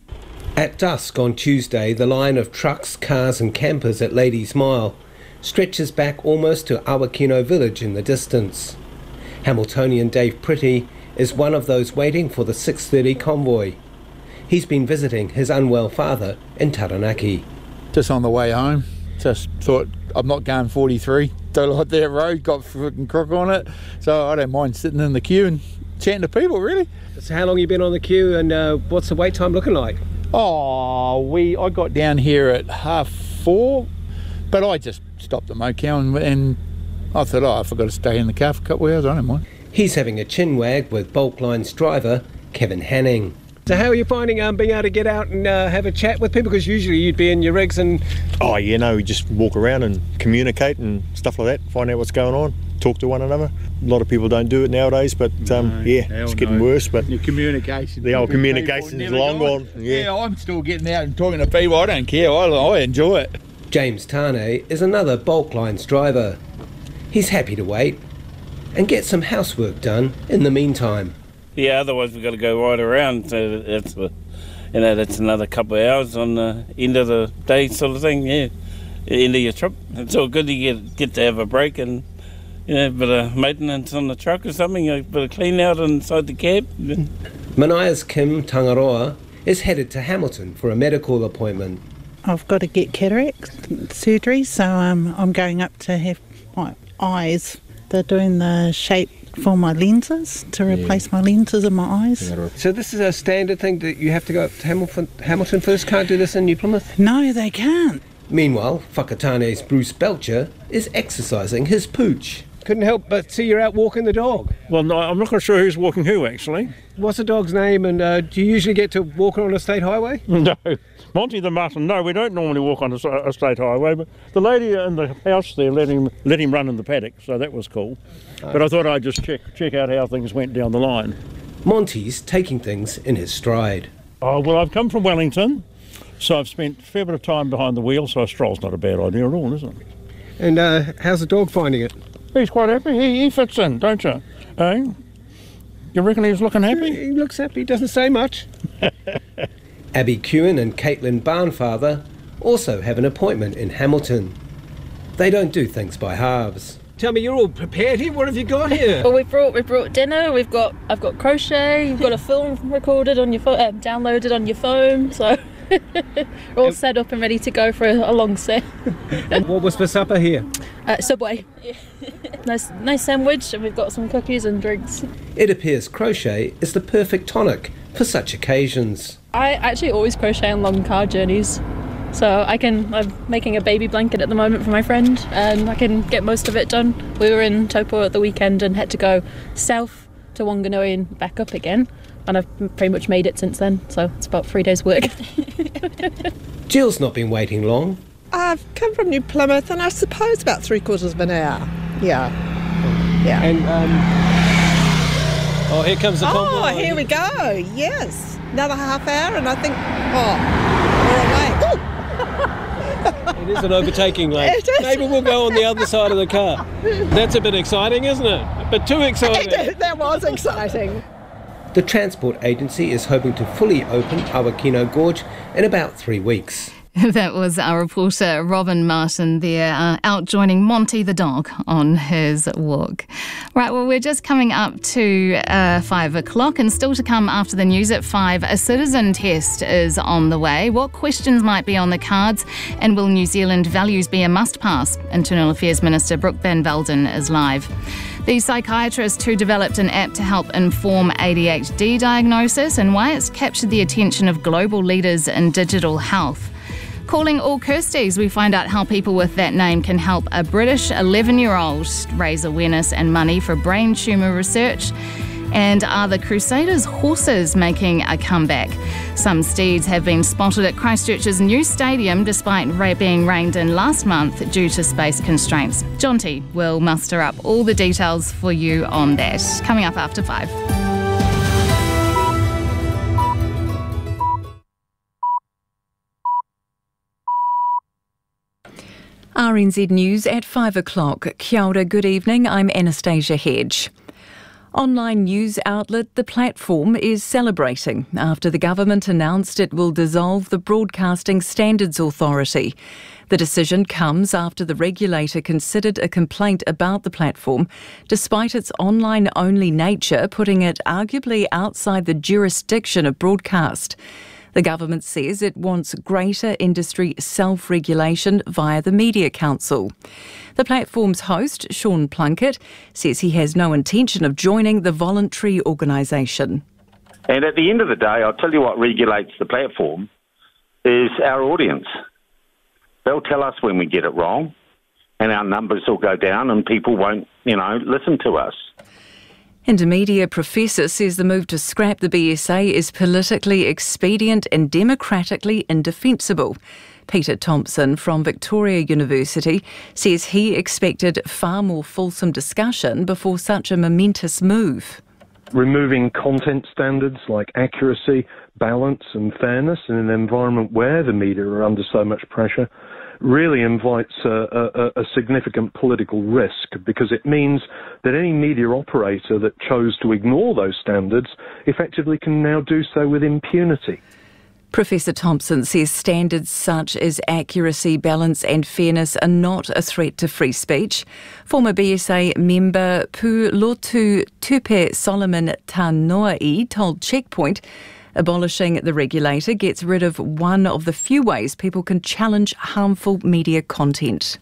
Speaker 19: At dusk on Tuesday, the line of trucks, cars and campers at Ladies Mile stretches back almost to Awakino village in the distance. Hamiltonian Dave Pretty is one of those waiting for the six thirty convoy. He's been visiting his unwell father in Taranaki.
Speaker 20: Just on the way home, just thought I'm not going forty-three. Don't like that road, got freaking crook on it, so I don't mind sitting in the queue and chatting to people, really.
Speaker 19: So how long have you been on the queue and uh, what's the wait time looking like?
Speaker 20: Oh, we I got down here at half four, but I just stopped at Mokau and, and I thought, oh, if I've got to stay in the car for a couple of hours, I don't mind.
Speaker 19: He's having a chin wag with Bulk Lines driver Kevin Hanning. So how are you finding um, being able to get out and uh, have a chat with people? Because usually you'd be in your rigs and...
Speaker 21: Oh, you know, we just walk around and communicate and stuff like that, find out what's going on, talk to one another. A lot of people don't do it nowadays, but um, no, yeah, it's getting no. worse. But
Speaker 20: the communication.
Speaker 21: The old communication is long gone. Yeah.
Speaker 20: yeah, I'm still getting out and talking to people. I don't care. I, I enjoy it.
Speaker 19: James Tane is another Bulk Lines driver. He's happy to wait and get some housework done in the meantime.
Speaker 22: Yeah, otherwise we've got to go right around. So that's, a, you know, that's another couple of hours on the end of the day, sort of thing. Yeah, end of your trip. It's all good to get get to have a break and you know, a bit of maintenance on the truck or something, a bit of clean out inside the cab.
Speaker 19: Manaya's Kim Tangaroa is headed to Hamilton for a medical appointment.
Speaker 23: I've got to get cataract surgery, so um, I'm going up to have my eyes. They're doing the shape for my lenses, to replace yeah. my lenses in my eyes.
Speaker 19: So this is a standard thing that you have to go up to Hamilton, Hamilton first, can't do this in New Plymouth?
Speaker 23: No, they can't.
Speaker 19: Meanwhile, Whakatane's Bruce Belcher is exercising his pooch.
Speaker 3: Couldn't help but see you're out walking the dog.
Speaker 4: Well, no, I'm not quite sure who's walking who, actually.
Speaker 3: What's the dog's name, and uh, do you usually get to walk on a state highway?
Speaker 4: No. Monty the mutton, no, we don't normally walk on a, a state highway, but the lady in the house there let him, let him run in the paddock, so that was cool. Oh. But I thought I'd just check, check out how things went down the line.
Speaker 19: Monty's taking things in his stride.
Speaker 4: Oh, well, I've come from Wellington, so I've spent a fair bit of time behind the wheel, so a stroll's not a bad idea at all, is it?
Speaker 3: And uh, how's the dog finding it?
Speaker 4: He's quite happy. He, he fits in, don't you? Eh? You reckon he's looking happy?
Speaker 3: He looks happy, doesn't say much.
Speaker 19: Abby Kewen and Caitlin Barnfather also have an appointment in Hamilton. They don't do things by halves.
Speaker 3: Tell me, you're all prepared here. What have you got here?
Speaker 5: Well, we brought we brought dinner. We've got I've got crochet. You've got a film recorded on your phone, uh, downloaded on your phone. So we're all set up and ready to go for a, a long set.
Speaker 3: And what was for supper here?
Speaker 5: Uh, Subway. nice nice sandwich, and we've got some cookies and drinks.
Speaker 19: It appears crochet is the perfect tonic for such occasions.
Speaker 5: I actually always crochet on long car journeys. So I can, I'm making a baby blanket at the moment for my friend, and I can get most of it done. We were in Taupo at the weekend and had to go south to Wanganui and back up again, and I've pretty much made it since then, so it's about three days' work.
Speaker 19: Jill's not been waiting long.
Speaker 24: I've come from New Plymouth, and I suppose about three quarters of an hour. Yeah. Yeah.
Speaker 3: And, um, oh, here comes the convoy.
Speaker 24: Oh, here we go. Yes. Another half hour, and I think, oh, we're away. Ooh.
Speaker 3: It is an overtaking lane. Maybe we'll go on the other side of the car. That's a bit exciting, isn't it? But too exciting.
Speaker 24: That was exciting.
Speaker 19: The Transport Agency is hoping to fully open Awakino Gorge in about three weeks.
Speaker 1: That was our reporter Robin Martin there, uh, out joining Monty the dog on his walk. Right, well, we're just coming up to uh, five o'clock, and still to come after the news at five, a citizen test is on the way. What questions might be on the cards, and will New Zealand values be a must-pass? Internal Affairs Minister Brooke Van Velden is live. The psychiatrist who developed an app to help inform A D H D diagnosis and why it's captured the attention of global leaders in digital health. Calling all Kirsties, we find out how people with that name can help a British eleven-year-old raise awareness and money for brain tumour research. And are the Crusaders horses making a comeback? Some steeds have been spotted at Christchurch's new stadium despite being reined in last month due to space constraints. John T will muster up all the details for you on that. Coming up after five.
Speaker 9: R N Z News at five o'clock. Kia ora, good evening. I'm Anastasia Hedge. Online news outlet The Platform is celebrating after the government announced it will dissolve the Broadcasting Standards Authority. The decision comes after the regulator considered a complaint about the platform, despite its online-only nature, putting it arguably outside the jurisdiction of broadcast. The government says it wants greater industry self-regulation via the Media Council. The platform's host, Sean Plunkett, says he has no intention of joining the voluntary organisation.
Speaker 25: And at the end of the day, I'll tell you what regulates the platform is our audience. They'll tell us when we get it wrong, and our numbers will go down and people won't, you know, listen to us.
Speaker 9: And a media professor says the move to scrap the B S A is politically expedient and democratically indefensible. Peter Thompson from Victoria University says he expected far more fulsome discussion before such a momentous move.
Speaker 26: Removing content standards like accuracy, balance and fairness in an environment where the media are under so much pressure really invites a, a, a significant political risk, because it means that any media operator that chose to ignore those standards effectively can now do so with impunity.
Speaker 9: Professor Thompson says standards such as accuracy, balance and fairness are not a threat to free speech. Former B S A member Pulotu Tupe Solomon Tanoai told Checkpoint abolishing the regulator gets rid of one of the few ways people can challenge harmful media content.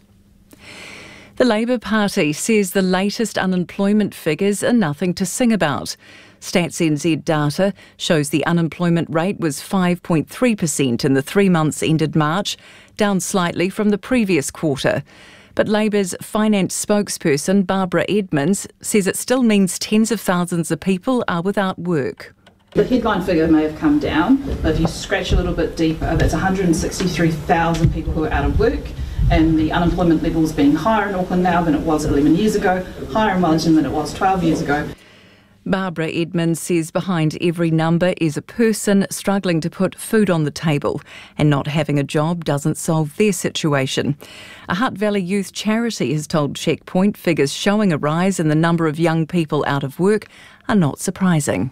Speaker 9: The Labour Party says the latest unemployment figures are nothing to sing about. Stats N Z data shows the unemployment rate was five point three percent in the three months ended March, down slightly from the previous quarter. But Labour's finance spokesperson Barbara Edmonds says it still means tens of thousands of people are without work.
Speaker 2: The headline figure may have come down, but if you scratch a little bit deeper, that's one hundred sixty-three thousand people who are out of work, and the unemployment levels being higher in Auckland now than it was eleven years ago, higher in Wellington than it was twelve years ago.
Speaker 9: Barbara Edmonds says behind every number is a person struggling to put food on the table, and not having a job doesn't solve their situation. A Hutt Valley youth charity has told Checkpoint figures showing a rise in the number of young people out of work are not surprising.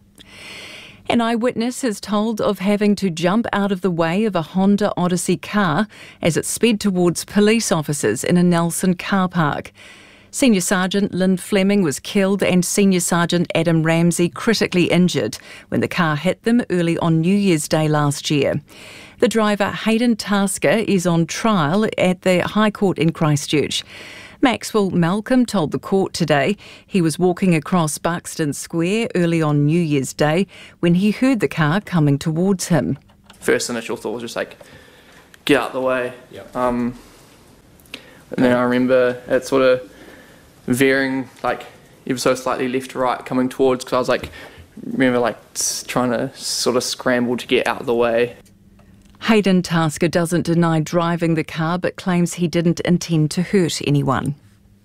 Speaker 9: An eyewitness is told of having to jump out of the way of a Honda Odyssey car as it sped towards police officers in a Nelson car park. Senior Sergeant Lynn Fleming was killed and Senior Sergeant Adam Ramsey critically injured when the car hit them early on New Year's Day last year. The driver, Hayden Tasker, is on trial at the High Court in Christchurch. Maxwell Malcolm told the court today he was walking across Buxton Square early on New Year's Day when he heard the car coming towards him.
Speaker 7: First initial thought was just like, get out the way. Yep. Um, and then I remember it sort of veering like ever so slightly left to right coming towards, because I was like, remember like trying to sort of scramble to get out of the way.
Speaker 9: Hayden Tasker doesn't deny driving the car but claims he didn't intend to hurt anyone.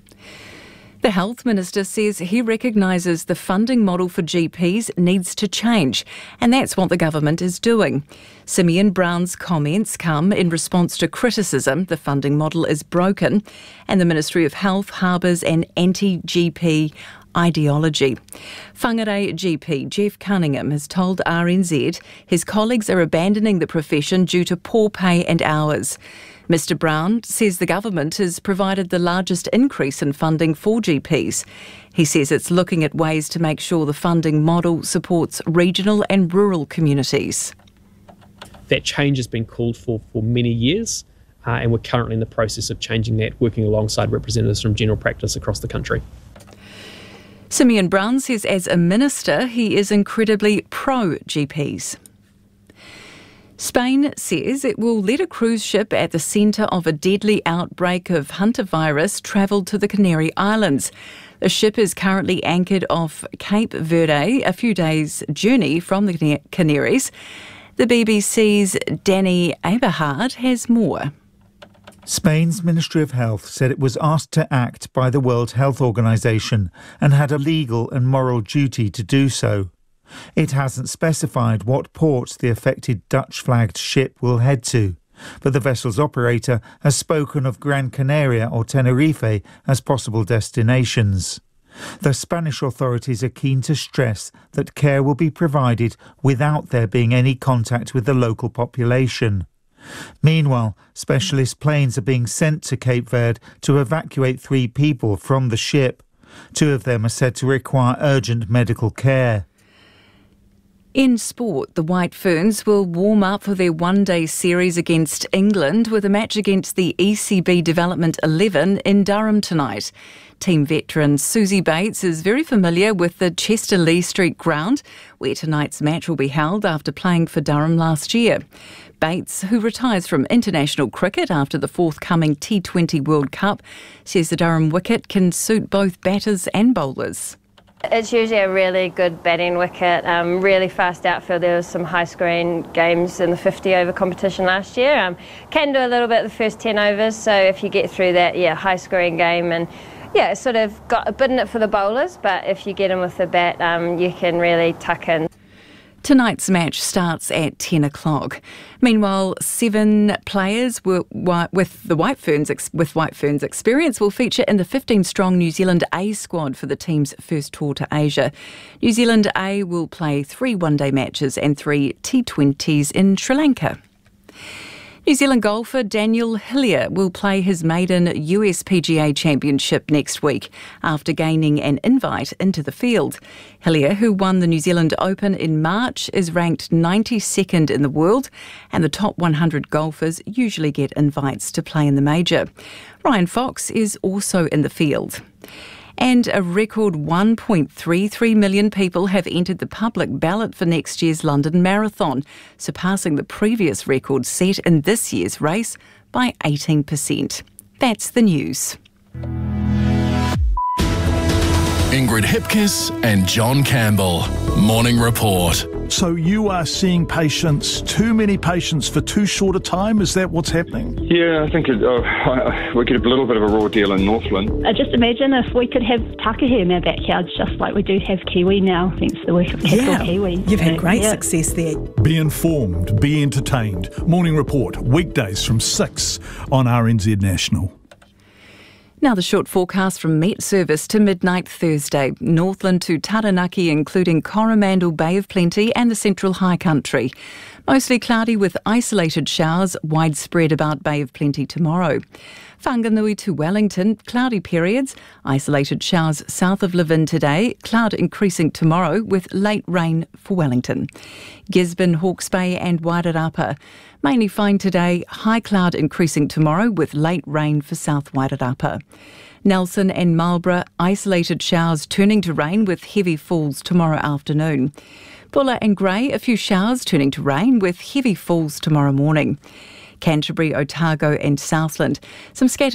Speaker 9: The Health Minister says he recognises the funding model for G Ps needs to change, and that's what the government is doing. Simeon Brown's comments come in response to criticism the funding model is broken, and the Ministry of Health harbours an anti-G P ideology. Whangarei G P Jeff Cunningham has told R N Z his colleagues are abandoning the profession due to poor pay and hours. Mister Brown says the government has provided the largest increase in funding for G Ps. He says it's looking at ways to make sure the funding model supports regional and rural communities.
Speaker 8: That change has been called for for many years, uh, and we're currently in the process of changing that, working alongside representatives from general practice across the country.
Speaker 9: Simeon Brown says as a minister he is incredibly pro-G Ps. Spain says it will let a cruise ship at the centre of a deadly outbreak of hantavirus travel to the Canary Islands. The ship is currently anchored off Cape Verde, a few days' journey from the Canaries. The B B C's Danny Aberhard has more.
Speaker 10: Spain's Ministry of Health said it was asked to act by the World Health Organization and had a legal and moral duty to do so. It hasn't specified what ports the affected Dutch-flagged ship will head to, but the vessel's operator has spoken of Gran Canaria or Tenerife as possible destinations. The Spanish authorities are keen to stress that care will be provided without there being any contact with the local population. Meanwhile, specialist planes are being sent to Cape Verde to evacuate three people from the ship. Two of them are said to require urgent medical care.
Speaker 9: In sport, the White Ferns will warm up for their one-day series against England with a match against the E C B Development eleven in Durham tonight. Team veteran Susie Bates is very familiar with the Chester Lee Street ground, where tonight's match will be held after playing for Durham last year. Bates, who retires from international cricket after the forthcoming T twenty World Cup, says the Durham wicket can suit both batters and bowlers.
Speaker 12: It's usually a really good batting wicket, um, really fast outfield. There was some high-scoring games in the fifty over competition last year. Um, can do a little bit the first ten overs, so if you get through that, yeah, high-scoring game, and yeah, it's sort of got a bit in it for the bowlers, but if you get in with the bat, um, you can really tuck in.
Speaker 9: Tonight's match starts at ten o'clock. Meanwhile, seven players were, with the White Ferns with White Ferns experience will feature in the fifteen-strong New Zealand A squad for the team's first tour to Asia. New Zealand A will play three one-day matches and three T twenties in Sri Lanka. New Zealand golfer Daniel Hillier will play his maiden U S P G A Championship next week after gaining an invite into the field. Hillier, who won the New Zealand Open in March, is ranked ninety-second in the world, and the top one hundred golfers usually get invites to play in the major. Ryan Fox is also in the field. And a record one point three three million people have entered the public ballot for next year's London Marathon, surpassing the previous record set in this year's race by eighteen percent. That's the news.
Speaker 11: Ingrid Hipkiss and John Campbell. Morning Report.
Speaker 13: So you are seeing patients, too many patients for too short a time? Is that what's happening?
Speaker 14: Yeah, I think it, uh, we get a little bit of a raw deal in Northland.
Speaker 15: I just imagine if we could have takahe in our backyards, just like we do have kiwi now, thanks to the work of Capital
Speaker 16: yeah,
Speaker 15: Kiwi.
Speaker 16: You've had great
Speaker 15: yeah.
Speaker 16: success there.
Speaker 13: Be informed, be entertained. Morning Report, weekdays from six on R N Z National.
Speaker 9: Now the short forecast from Met Service to midnight Thursday. Northland to Taranaki, including Coromandel, Bay of Plenty and the Central High Country. Mostly cloudy with isolated showers widespread about Bay of Plenty tomorrow. Whanganui to Wellington, cloudy periods. Isolated showers south of Levin today. Cloud increasing tomorrow with late rain for Wellington. Gisborne, Hawke's Bay and Wairarapa. Mainly fine today. High cloud increasing tomorrow with late rain for South Wairarapa. Nelson and Marlborough, isolated showers turning to rain with heavy falls tomorrow afternoon. Buller and Grey, a few showers turning to rain with heavy falls tomorrow morning. Canterbury, Otago and Southland, some scattered